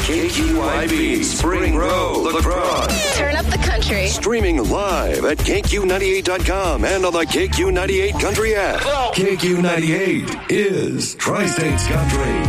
KQYB Spring Row, La Crosse. Turn up the country. Streaming live at KQ98.com and on the KQ98 Country app. KQ98 is Tri-States Country.